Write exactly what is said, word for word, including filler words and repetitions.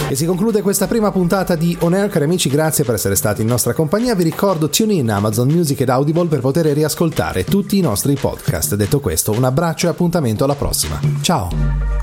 E si conclude questa prima puntata di On Air, cari amici, grazie per essere stati in nostra compagnia. Vi ricordo TuneIn, Amazon Music ed Audible per poter riascoltare tutti i nostri podcast. Detto questo, un abbraccio e appuntamento alla prossima. Ciao!